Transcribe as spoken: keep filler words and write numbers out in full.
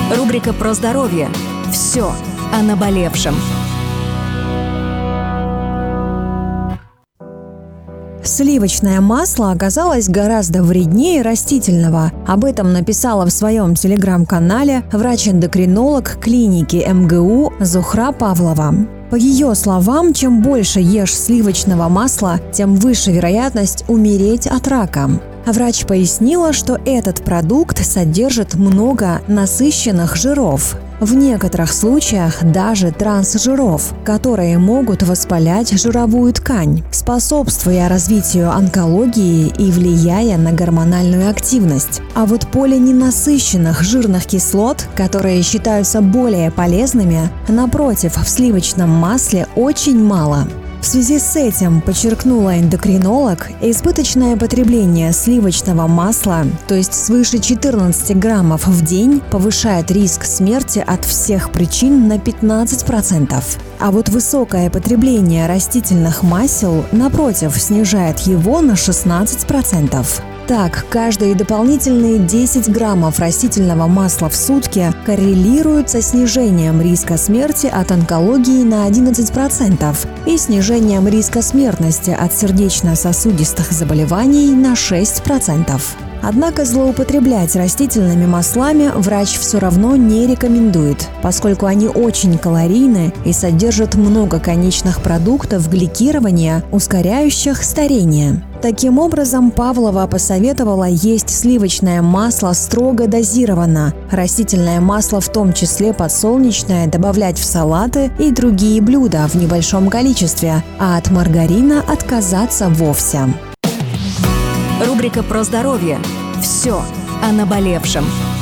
Рубрика про здоровье. Все о наболевшем. Сливочное масло оказалось гораздо вреднее растительного. Об этом написала в своем телеграм-канале врач-эндокринолог клиники эм гэ у Зухра Павлова. По ее словам, чем больше ешь сливочного масла, тем выше вероятность умереть от рака. Врач пояснила, что этот продукт содержит много насыщенных жиров. В некоторых случаях даже трансжиров, которые могут воспалять жировую ткань, способствуя развитию онкологии и влияя на гормональную активность. А вот полиненасыщенных жирных кислот, которые считаются более полезными, напротив, в сливочном масле очень мало. В связи с этим, подчеркнула эндокринолог, избыточное потребление сливочного масла, то есть свыше четырнадцати граммов в день, повышает риск смерти от всех причин на пятнадцать процентов. А вот высокое потребление растительных масел, напротив, снижает его на шестнадцать процентов. Так, каждые дополнительные десять граммов растительного масла в сутки коррелируют со снижением риска смерти от онкологии на одиннадцать процентов и снижением риска смертности от сердечно-сосудистых заболеваний на шесть процентов. Однако злоупотреблять растительными маслами врач все равно не рекомендует, поскольку они очень калорийны и содержат много конечных продуктов гликирования, ускоряющих старение. Таким образом, Павлова посоветовала есть сливочное масло строго дозированно, растительное масло, в том числе подсолнечное, добавлять в салаты и другие блюда в небольшом количестве, а от маргарина отказаться вовсе. Рубрика про здоровье. Все о наболевшем.